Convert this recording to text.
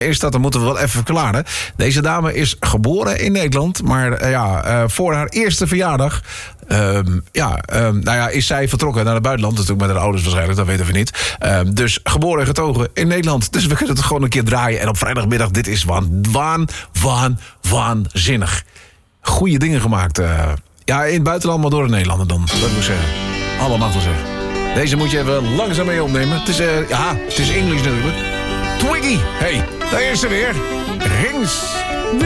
is dat, dan moeten we wel even verklaren. Deze dame is geboren in Nederland, maar voor haar eerste verjaardag is zij vertrokken naar het buitenland. Natuurlijk met haar ouders waarschijnlijk, dat weten we niet. Dus geboren en getogen in Nederland. Dus we kunnen het gewoon een keer draaien. En op vrijdagmiddag, dit is waanzinnig. Goeie dingen gemaakt. In het buitenland, maar door de Nederlander dan. Dat moet ik zeggen. Allemaal wel zeggen. Deze moet je even langzaam mee opnemen. Het is Engels natuurlijk. Twiggy, hey, daar is ze weer. Rings.